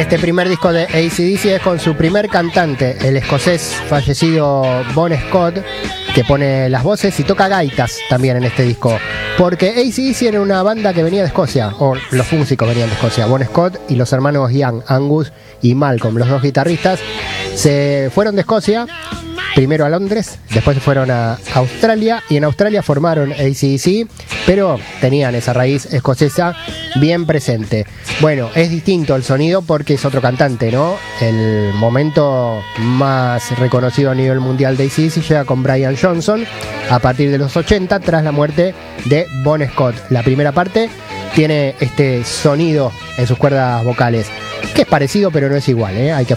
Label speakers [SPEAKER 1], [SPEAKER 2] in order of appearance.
[SPEAKER 1] Este primer disco de AC/DC es con su primer cantante, el escocés fallecido Bon Scott, que pone las voces y toca gaitas también en este disco. Porque AC/DC era una banda que venía de Escocia, o los músicos venían de Escocia. Bon Scott y los hermanos Young, Angus y Malcolm, los dos guitarristas, se fueron de Escocia, primero a Londres, después se fueron a Australia, y en Australia formaron AC/DC, pero tenían esa raíz escocesa bien presente. Bueno, es distinto el sonido porque es otro cantante, ¿no? El momento más reconocido a nivel mundial de AC/DC llega con Brian Johnson a partir de los 80, tras la muerte de Bon Scott. La primera parte tiene este sonido en sus cuerdas vocales, que es parecido pero no es igual, ¿eh? Hay que